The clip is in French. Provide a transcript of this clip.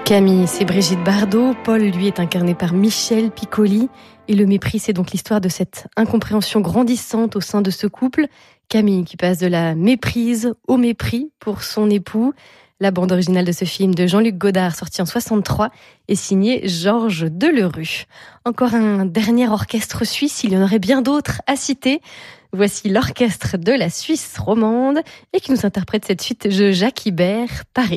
Camille, c'est Brigitte Bardot. Paul, lui, est incarné par Michel Piccoli. Et le mépris, c'est donc l'histoire de cette incompréhension grandissante au sein de ce couple. Camille qui passe de la méprise au mépris pour son époux. La bande originale de ce film de Jean-Luc Godard, sorti en 63, est signée Georges Delerue. Encore un dernier orchestre suisse, il y en aurait bien d'autres à citer. Voici l'orchestre de la Suisse romande et qui nous interprète cette suite de Jacques Ibert, Paris.